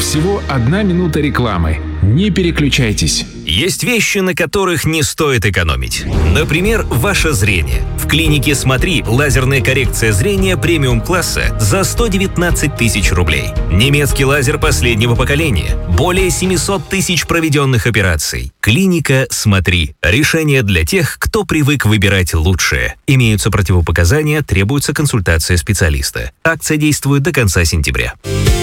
Всего 1 минута рекламы. Не переключайтесь. Есть вещи, на которых не стоит экономить. Например, ваше зрение. В клинике «Смотри» лазерная коррекция зрения премиум-класса за 119 тысяч рублей. Немецкий лазер последнего поколения. Более 700 тысяч проведенных операций. Клиника «Смотри». Решение для тех, кто привык выбирать лучшее. Имеются противопоказания, требуется консультация специалиста. Акция действует до конца сентября.